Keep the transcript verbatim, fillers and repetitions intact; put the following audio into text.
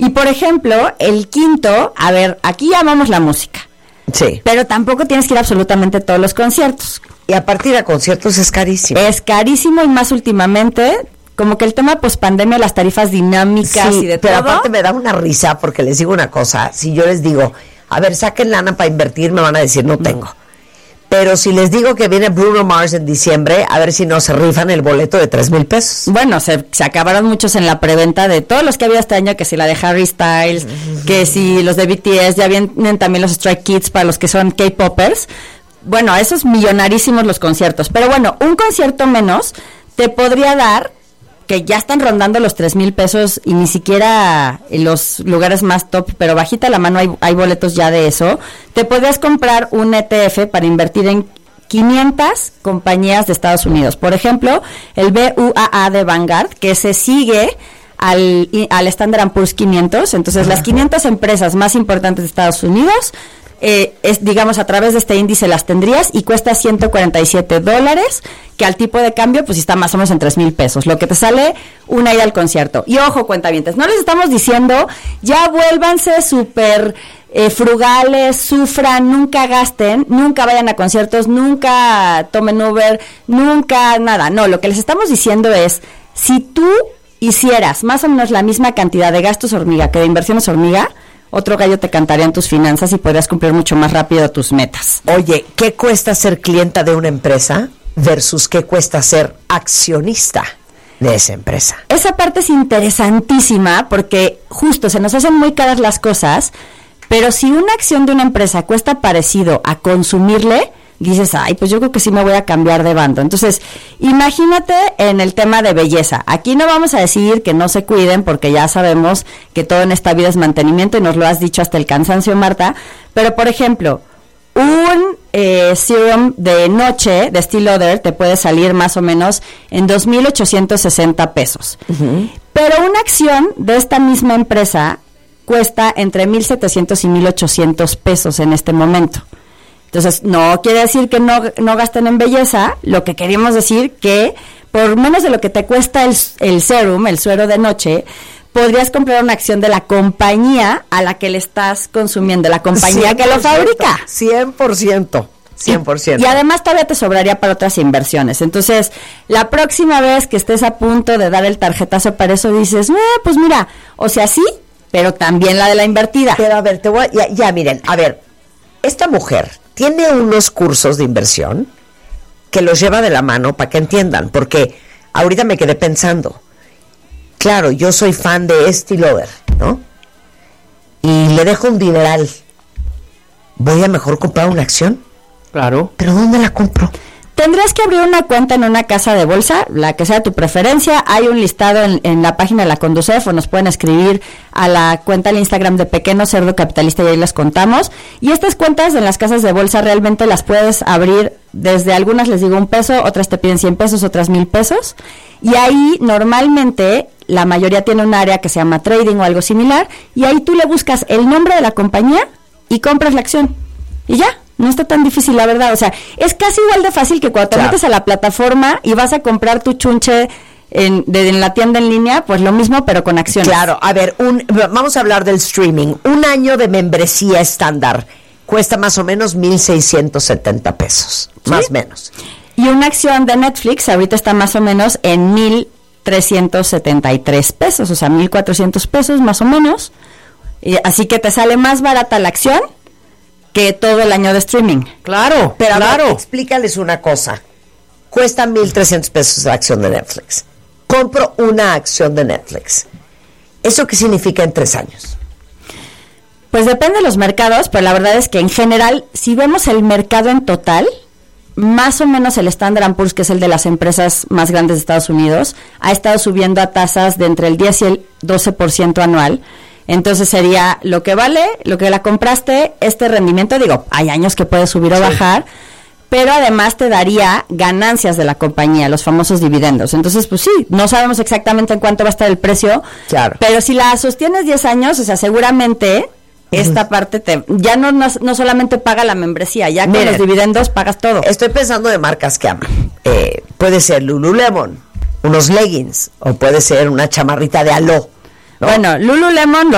Y por ejemplo, el quinto, a ver, aquí llamamos la música. Sí. Pero tampoco tienes que ir a absolutamente todos los conciertos. Y a partir de conciertos es carísimo. Es carísimo y más últimamente, como que el tema pospandemia, las tarifas dinámicas sí, y de pero todo. aparte me da una risa porque les digo una cosa, si yo les digo, a ver, saquen lana para invertir, me van a decir, no tengo. No. Pero si les digo que viene Bruno Mars en diciembre, a ver si no se rifan el boleto de tres mil pesos. Bueno, se, se acabaron muchos en la preventa de todos los que había este año, que si la de Harry Styles, uh-huh. que si los de B T S, ya vienen también los Stray Kids para los que son K-popers. Bueno, esos millonarísimos los conciertos. Pero bueno, un concierto menos te podría dar, que ya están rondando los tres mil pesos y ni siquiera en los lugares más top, pero bajita la mano hay, hay boletos ya de eso. Te podrías comprar un E T F para invertir en quinientas compañías de Estados Unidos. Por ejemplo, el B U A A de Vanguard, que se sigue al, al Standard and Poor's quinientos. Entonces, las quinientas empresas más importantes de Estados Unidos, Eh, es, digamos, a través de este índice las tendrías y cuesta ciento cuarenta y siete dólares, que al tipo de cambio pues está más o menos en tres mil pesos, lo que te sale una ida al concierto. Y ojo, cuentavientes, no les estamos diciendo ya vuélvanse súper eh, frugales, sufran, nunca gasten, nunca vayan a conciertos, nunca tomen Uber, nunca nada. No, lo que les estamos diciendo es, si tú hicieras más o menos la misma cantidad de gastos hormiga que de inversiones hormiga, otro gallo te cantaría en tus finanzas y podrías cumplir mucho más rápido tus metas. Oye, ¿qué cuesta ser clienta de una empresa versus qué cuesta ser accionista de esa empresa? Esa parte es interesantísima porque justo se nos hacen muy caras las cosas, pero si una acción de una empresa cuesta parecido a consumirle, dices, ay, pues yo creo que sí me voy a cambiar de bando. Entonces, imagínate en el tema de belleza. Aquí no vamos a decir que no se cuiden, porque ya sabemos que todo en esta vida es mantenimiento, y nos lo has dicho hasta el cansancio, Marta. Pero, por ejemplo, un eh, serum de noche de Estée Lauder te puede salir más o menos en dos mil ochocientos sesenta pesos. Uh-huh. Pero una acción de esta misma empresa cuesta entre mil setecientos y mil ochocientos pesos en este momento. Entonces, no quiere decir que no, no gasten en belleza, lo que queríamos decir que por menos de lo que te cuesta el, el serum, el suero de noche, podrías comprar una acción de la compañía a la que le estás consumiendo, la compañía cien por ciento, que lo fabrica. cien por ciento. cien por ciento. Y, y además todavía te sobraría para otras inversiones. Entonces, la próxima vez que estés a punto de dar el tarjetazo para eso, dices, eh, pues mira, o sea, sí, pero también la de la invertida. Pero a ver, te voy a, ya, ya miren, a ver, esta mujer tiene unos cursos de inversión que los lleva de la mano para que entiendan, porque ahorita me quedé pensando, claro, yo soy fan de Estée Lauder, ¿no? Y le dejo un dineral, ¿voy a mejor comprar una acción? Claro. ¿Pero dónde la compro? Tendrás que abrir una cuenta en una casa de bolsa, la que sea de tu preferencia. Hay un listado en, en la página de la Conducef, o nos pueden escribir a la cuenta del Instagram de Pequeño Cerdo Capitalista y ahí les contamos. Y estas cuentas en las casas de bolsa realmente las puedes abrir desde algunas, les digo, un peso, otras te piden cien pesos, otras mil pesos. Y ahí normalmente la mayoría tiene un área que se llama trading o algo similar, y ahí tú le buscas el nombre de la compañía y compras la acción. Y ya. No está tan difícil, la verdad. O sea, es casi igual de fácil que cuando te claro. metes a la plataforma y vas a comprar tu chunche en, de, en la tienda en línea, pues lo mismo, pero con acciones. Claro, a ver, un, vamos a hablar del streaming. Un año de membresía estándar cuesta más o menos mil seiscientos setenta pesos, ¿sí? Más o menos. Y una acción de Netflix ahorita está más o menos en mil trescientos setenta y tres pesos, o sea, mil cuatrocientos pesos más o menos. Y, así que te sale más barata la acción que todo el año de streaming. Claro, pero claro. Ver, explícales una cosa. Cuesta mil trescientos pesos la acción de Netflix. Compro una acción de Netflix. ¿Eso qué significa en tres años? Pues depende de los mercados, pero la verdad es que en general, si vemos el mercado en total, más o menos el Standard and Poor's, que es el de las empresas más grandes de Estados Unidos, ha estado subiendo a tasas de entre el diez y el doce por ciento anual. Entonces sería lo que vale, lo que la compraste, este rendimiento. Digo, hay años que puede subir o sí. bajar, pero además te daría ganancias de la compañía, los famosos dividendos. Entonces, pues sí, no sabemos exactamente en cuánto va a estar el precio, claro. pero si la sostienes diez años, o sea, seguramente esta uh-huh. parte te ya no, no, no solamente paga la membresía, ya con Miren, los dividendos pagas todo. Estoy pensando de marcas que aman. Eh, puede ser Lululemon, unos leggings, o puede ser una chamarrita de Alo. ¿No? Bueno, Lululemon,